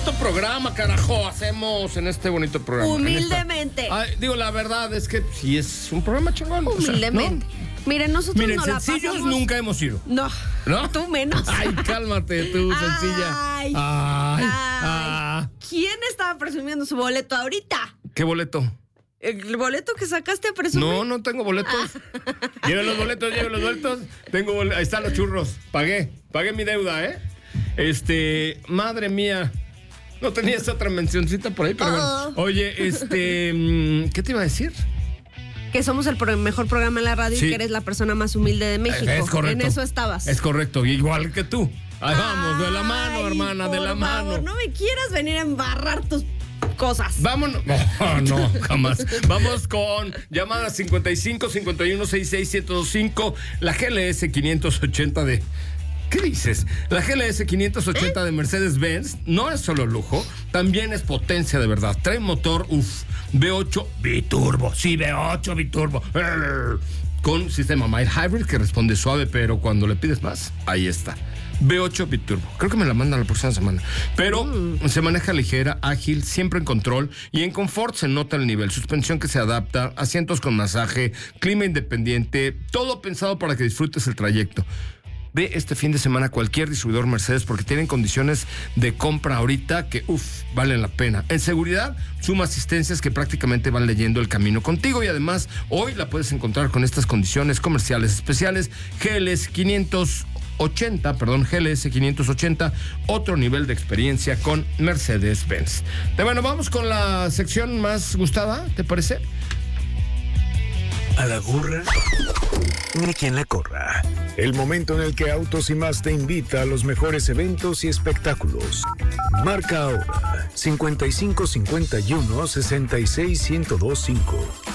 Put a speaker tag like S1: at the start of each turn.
S1: bonito programa, carajo, hacemos en este bonito programa.
S2: Humildemente.
S1: Digo, la verdad es que sí es un programa chingón.
S2: Humildemente.
S1: O sea, ¿no?
S2: Miren, nosotros
S1: Miren,
S2: no la
S1: sencillos
S2: pasamos.
S1: nunca hemos ido.
S2: No, tú menos.
S1: Ay, cálmate tú, sencilla.
S2: Ay. ¿Quién estaba presumiendo su boleto ahorita?
S1: ¿Qué boleto?
S2: ¿El boleto que sacaste a presumir?
S1: No tengo boletos. Lleven los boletos. Ahí están los churros. Pagué mi deuda, ¿eh? Madre mía. No tenías otra mencioncita por ahí, pero bueno. Oye, ¿qué te iba a decir?
S2: Que somos el mejor programa en la radio y que eres la persona más humilde de México.
S1: Es correcto.
S2: En eso estabas.
S1: Es correcto, igual que tú. Ahí vamos, de la mano, hermana, de la mano.
S2: Por favor, no me quieras venir a embarrar tus cosas.
S1: Vámonos. No, jamás. Vamos con llamadas 55 51 66 1025, la GLS 580 de... ¿Qué dices? La GLS 580 de Mercedes-Benz no es solo lujo, también es potencia de verdad. Trae motor, V8 biturbo. Sí, V8 biturbo. Con sistema mild hybrid que responde suave, pero cuando le pides más, ahí está. V8 biturbo. Creo que me la mandan la próxima semana. Pero se maneja ligera, ágil, siempre en control y en confort se nota el nivel. Suspensión que se adapta, asientos con masaje, clima independiente, todo pensado para que disfrutes el trayecto. Ve este fin de semana cualquier distribuidor Mercedes porque tienen condiciones de compra ahorita que, valen la pena. En seguridad, suma asistencias que prácticamente van leyendo el camino contigo y además hoy la puedes encontrar con estas condiciones comerciales especiales. GLS 580, otro nivel de experiencia con Mercedes-Benz. Bueno, vamos con la sección más gustada, ¿te parece?
S3: A la gorra, ni quien la corra. El momento en el que Autos y Más te invita a los mejores eventos y espectáculos. Marca ahora 55 51 66 1025.